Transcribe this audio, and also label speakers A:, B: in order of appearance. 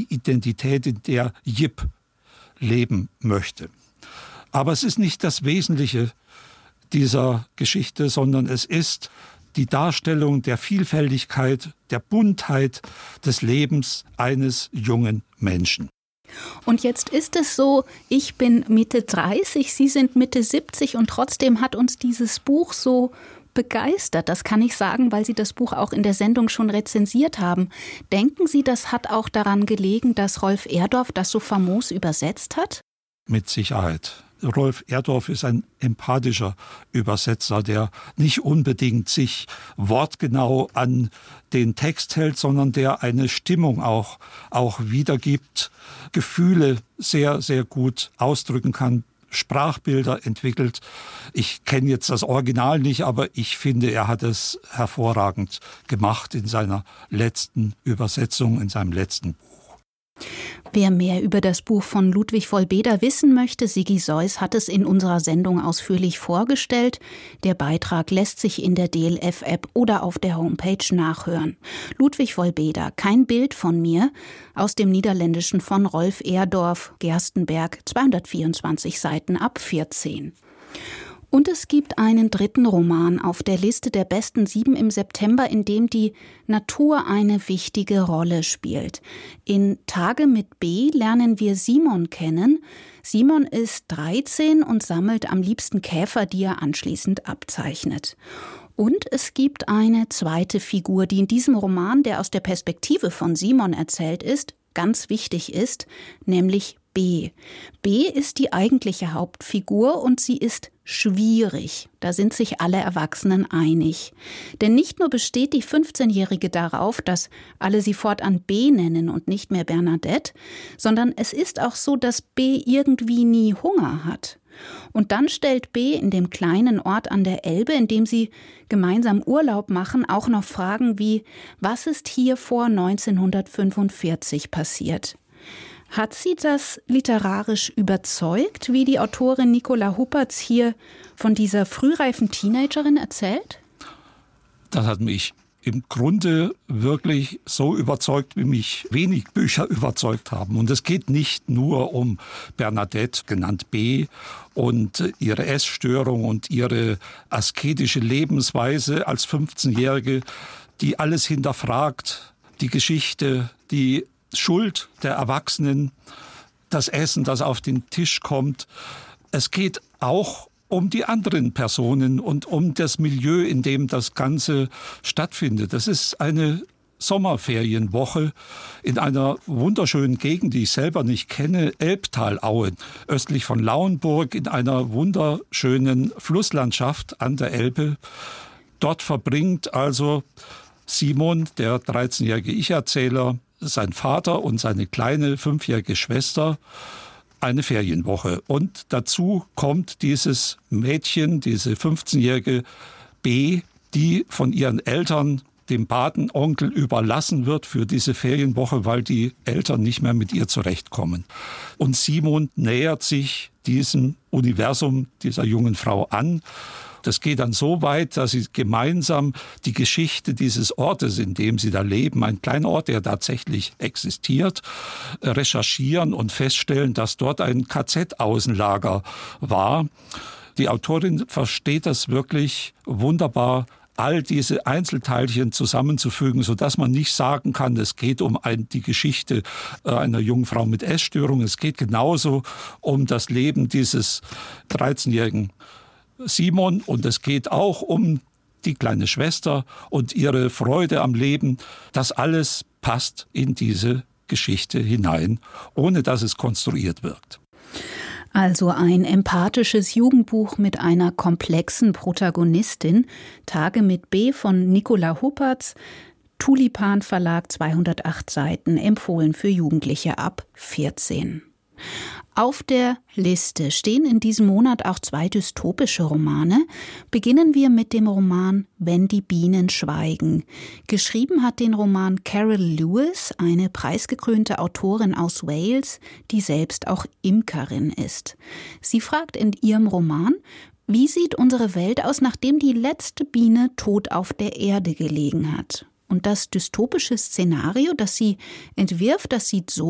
A: die Identität, in der Jip leben möchte. Aber es ist nicht das Wesentliche dieser Geschichte, sondern es ist die Darstellung der Vielfältigkeit, der Buntheit des Lebens eines jungen Menschen.
B: Und jetzt ist es so, ich bin Mitte 30, Sie sind Mitte 70 und trotzdem hat uns dieses Buch so begeistert. Das kann ich sagen, weil Sie das Buch auch in der Sendung schon rezensiert haben. Denken Sie, das hat auch daran gelegen, dass Rolf Erdorf das so famos übersetzt hat?
A: Mit Sicherheit. Rolf Erdorf ist ein empathischer Übersetzer, der nicht unbedingt sich wortgenau an den Text hält, sondern der eine Stimmung auch wiedergibt, Gefühle sehr, sehr gut ausdrücken kann, Sprachbilder entwickelt. Ich kenne jetzt das Original nicht, aber ich finde, er hat es hervorragend gemacht in seiner letzten Übersetzung, in seinem letzten Buch.
B: Wer mehr über das Buch von Ludwig Vollbeder wissen möchte, Sigi Seuss hat es in unserer Sendung ausführlich vorgestellt. Der Beitrag lässt sich in der DLF-App oder auf der Homepage nachhören. Ludwig Vollbeder, kein Bild von mir, aus dem Niederländischen von Rolf Erdorf, Gerstenberg, 224 Seiten ab 14. Und es gibt einen dritten Roman auf der Liste der besten 7 im September, in dem die Natur eine wichtige Rolle spielt. In Tage mit B lernen wir Simon kennen. Simon ist 13 und sammelt am liebsten Käfer, die er anschließend abzeichnet. Und es gibt eine zweite Figur, die in diesem Roman, der aus der Perspektive von Simon erzählt ist, ganz wichtig ist, nämlich B. B ist die eigentliche Hauptfigur und sie ist schwierig. Da sind sich alle Erwachsenen einig. Denn nicht nur besteht die 15-Jährige darauf, dass alle sie fortan B nennen und nicht mehr Bernadette, sondern es ist auch so, dass B irgendwie nie Hunger hat. Und dann stellt B in dem kleinen Ort an der Elbe, in dem sie gemeinsam Urlaub machen, auch noch Fragen wie: Was ist hier vor 1945 passiert? Hat Sie das literarisch überzeugt, wie die Autorin Nicola Huppertz hier von dieser frühreifen Teenagerin erzählt?
A: Das hat mich im Grunde wirklich so überzeugt, wie mich wenig Bücher überzeugt haben. Und es geht nicht nur um Bernadette, genannt B, und ihre Essstörung und ihre asketische Lebensweise als 15-Jährige, die alles hinterfragt, die Geschichte, die Schuld der Erwachsenen, das Essen, das auf den Tisch kommt. Es geht auch um die anderen Personen und um das Milieu, in dem das Ganze stattfindet. Das ist eine Sommerferienwoche in einer wunderschönen Gegend, die ich selber nicht kenne, Elbtalaue, östlich von Lauenburg, in einer wunderschönen Flusslandschaft an der Elbe. Dort verbringt also Simon, der 13-jährige Ich-Erzähler, sein Vater und seine kleine 5-jährige Schwester eine Ferienwoche. Und dazu kommt dieses Mädchen, diese 15-jährige B, die von ihren Eltern dem Patenonkel überlassen wird für diese Ferienwoche, weil die Eltern nicht mehr mit ihr zurechtkommen. Und Simon nähert sich diesem Universum dieser jungen Frau an. Das geht dann so weit, dass sie gemeinsam die Geschichte dieses Ortes, in dem sie da leben, ein kleiner Ort, der tatsächlich existiert, recherchieren und feststellen, dass dort ein KZ-Außenlager war. Die Autorin versteht das wirklich wunderbar, all diese Einzelteilchen zusammenzufügen, sodass man nicht sagen kann, es geht um die Geschichte einer jungen Frau mit Essstörung. Es geht genauso um das Leben dieses 13-jährigen Simon und es geht auch um die kleine Schwester und ihre Freude am Leben. Das alles passt in diese Geschichte hinein, ohne dass es konstruiert wirkt.
B: Also ein empathisches Jugendbuch mit einer komplexen Protagonistin. Tage mit B von Nicola Huppertz, Tulipan Verlag, 208 Seiten, empfohlen für Jugendliche ab 14. Auf der Liste stehen in diesem Monat auch 2 dystopische Romane. Beginnen wir mit dem Roman Wenn die Bienen schweigen. Geschrieben hat den Roman Carol Lewis, eine preisgekrönte Autorin aus Wales, die selbst auch Imkerin ist. Sie fragt in ihrem Roman: Wie sieht unsere Welt aus, nachdem die letzte Biene tot auf der Erde gelegen hat? Und das dystopische Szenario, das sie entwirft, das sieht so